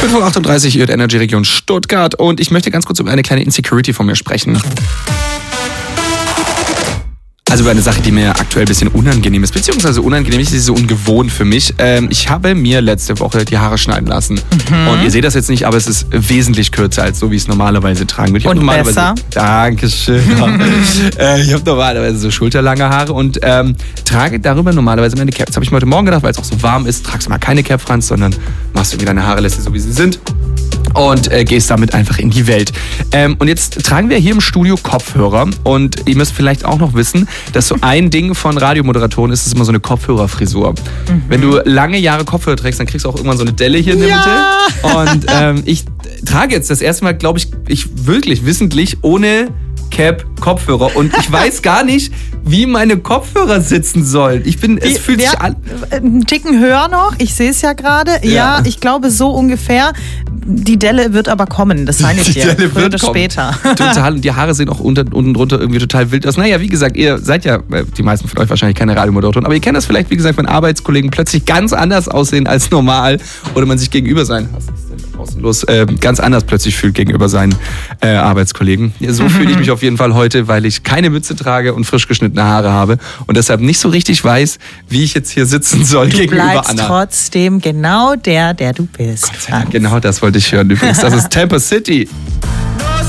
5:38 Uhr, Energy Region Stuttgart. Und ich möchte ganz kurz über eine kleine Insecurity von mir sprechen. Also über eine Sache, die mir aktuell ein bisschen unangenehm ist, beziehungsweise unangenehm ist, so ungewohnt für mich. Ich habe mir letzte Woche die Haare schneiden lassen. Und ihr seht das jetzt nicht, aber es ist wesentlich kürzer als so, wie ich es normalerweise tragen würde. Und besser? Dankeschön. Ich habe normalerweise so schulterlange Haare und trage darüber normalerweise meine Cap. Das habe ich mir heute Morgen gedacht, weil es auch so warm ist, tragst du mal keine Cap, Franz, sondern machst irgendwie deine Haare, lässt sie so, wie sie sind. Und gehst damit einfach in die Welt. Und jetzt tragen wir hier im Studio Kopfhörer. Und ihr müsst vielleicht auch noch wissen, dass so ein Ding von Radiomoderatoren ist immer so eine Kopfhörerfrisur. Wenn du lange Jahre Kopfhörer trägst, dann kriegst du auch irgendwann so eine Delle hier in der Mitte. Und ich trage jetzt das erste Mal, glaube ich wirklich wissentlich ohne Cap Kopfhörer. Und ich weiß gar nicht, wie meine Kopfhörer sitzen sollen. Es fühlt sich an. Einen Ticken höher noch, ich sehe es ja gerade. Ja, ich glaube so ungefähr. Die Delle wird aber kommen, das sage ich dir. Die Delle wird kommen. Später. Total. Und die Haare sehen auch unten drunter irgendwie total wild aus. Naja, wie gesagt, ihr seid ja, die meisten von euch wahrscheinlich keine Radiomoderatoren, aber ihr kennt das vielleicht, wie gesagt, wenn Arbeitskollegen plötzlich ganz anders aussehen als normal oder man sich gegenüber ganz anders plötzlich fühlt gegenüber seinen Arbeitskollegen. So fühle ich mich auf jeden Fall heute, weil ich keine Mütze trage und frisch geschnittene Haare habe und deshalb nicht so richtig weiß, wie ich jetzt hier sitzen soll gegenüber Anna. Du bleibst trotzdem genau der du bist. Gott sei Dank, genau das wollte ich hören übrigens. Das ist Tampa City.